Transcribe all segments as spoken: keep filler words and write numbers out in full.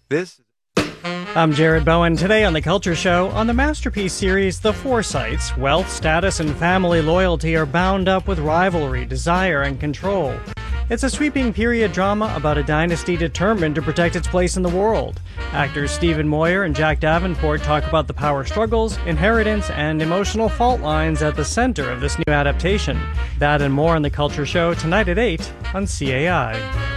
This I'm Jared Bowen. Today on The Culture Show, on the Masterpiece series, The Forsytes, wealth, status, and family loyalty are bound up with rivalry, desire, and control. It's a sweeping period drama about a dynasty determined to protect its place in the world. Actors Stephen Moyer and Jack Davenport talk about the power struggles, inheritance, and emotional fault lines at the center of this new adaptation. That and more on The Culture Show tonight at eight on C A I.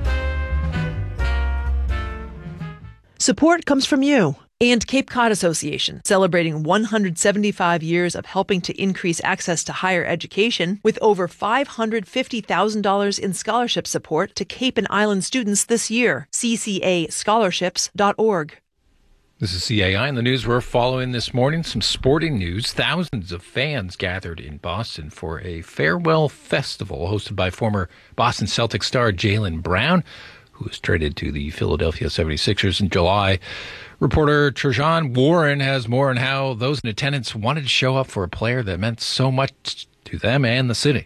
Support comes from you and Cape Cod Association, celebrating one hundred seventy-five years of helping to increase access to higher education with over five hundred fifty thousand dollars in scholarship support to Cape and Island students this year. C C A scholarships dot org. This is C A I, and the news we're following this morning. Some sporting news. Thousands of fans gathered in Boston for a farewell festival hosted by former Boston Celtics star Jaylen Brown, who was traded to the Philadelphia seventy-sixers in July. Reporter Trajan Warren has more on how those in attendance wanted to show up for a player that meant so much to them and the city.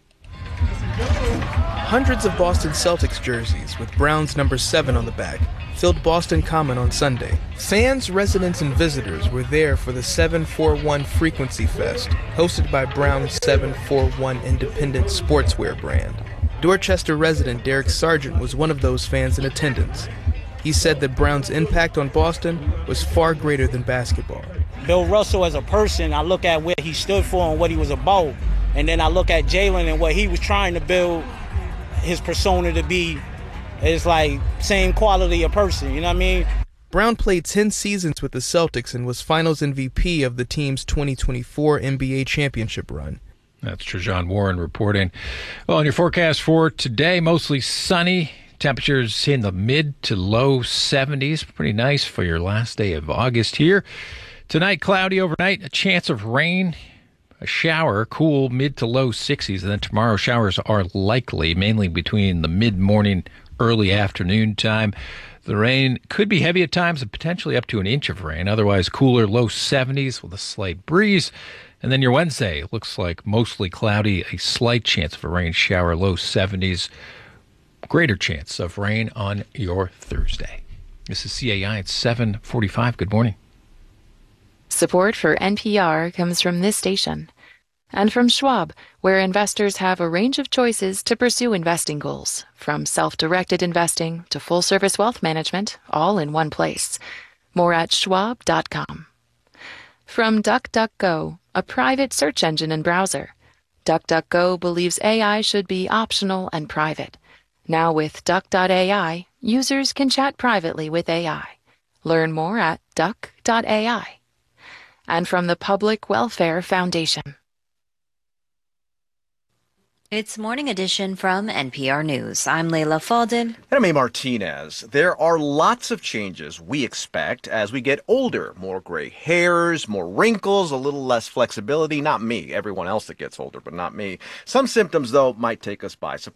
Hundreds of Boston Celtics jerseys with Brown's number seven on the back filled Boston Common on Sunday. Fans, residents, and visitors were there for the seven forty-one Frequency Fest, hosted by Brown's seven forty-one independent sportswear brand. Dorchester resident Derek Sargent was one of those fans in attendance. He said that Brown's impact on Boston was far greater than basketball. Bill Russell as a person, I look at what he stood for and what he was about, and then I look at Jaylen and what he was trying to build his persona to be. It's like same quality of person, you know what I mean? Brown played ten seasons with the Celtics and was Finals M V P of the team's twenty twenty-four N B A championship run. That's Trajan Warren reporting. Well, on your forecast for today, mostly sunny. Temperatures in the mid to low seventies. Pretty nice for your last day of August here. Tonight, cloudy overnight, a chance of rain, a shower, cool mid to low sixties. And then tomorrow, showers are likely, mainly between the mid-morning, early afternoon time. The rain could be heavy at times and potentially up to an inch of rain. Otherwise, cooler, low seventies with a slight breeze. And then your Wednesday looks like mostly cloudy, a slight chance of a rain shower, low seventies. Greater chance of rain on your Thursday. This is C A I at seven forty-five. Good morning. Support for N P R comes from this station and from Schwab, where investors have a range of choices to pursue investing goals, from self-directed investing to full-service wealth management, all in one place. More at schwab dot com. From DuckDuckGo, a private search engine and browser. DuckDuckGo believes A I should be optional and private. Now with Duck dot A I, users can chat privately with A I. Learn more at duck dot A I. And from the Public Welfare Foundation. It's Morning Edition from N P R News. I'm Layla Faldin. And I'm A. Martinez. There are lots of changes we expect as we get older. More gray hairs, more wrinkles, a little less flexibility. Not me, everyone else that gets older, but not me. Some symptoms, though, might take us by surprise.